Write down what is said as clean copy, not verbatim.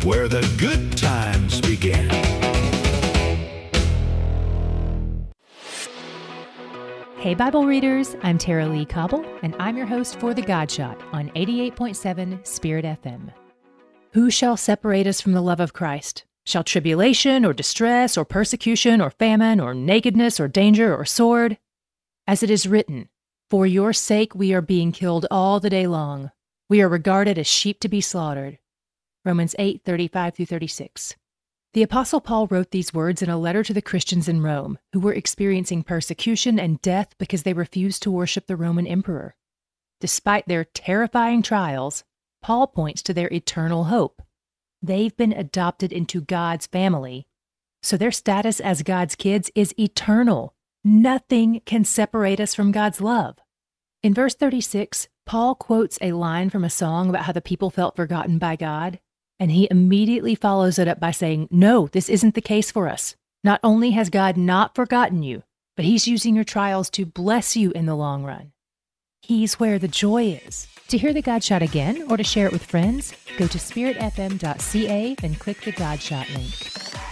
where the good times begin. Hey Bible readers, I'm Tara Lee Cobble, and I'm your host for The God Shot on 88.7 Spirit FM. Who shall separate us from the love of Christ? Shall tribulation or distress or persecution or famine or nakedness or danger or sword? As it is written, for your sake we are being killed all the day long. We are regarded as sheep to be slaughtered. Romans 8:35-36. The Apostle Paul wrote these words in a letter to the Christians in Rome who were experiencing persecution and death because they refused to worship the Roman emperor. Despite their terrifying trials, Paul points to their eternal hope. They've been adopted into God's family, so their status as God's kids is eternal. Nothing can separate us from God's love. In verse 36, Paul quotes a line from a song about how the people felt forgotten by God, and he immediately follows it up by saying, no, this isn't the case for us. Not only has God not forgotten you, but he's using your trials to bless you in the long run. He's where the joy is. To hear the God Shot again or to share it with friends, go to spiritfm.ca and click the God Shot link.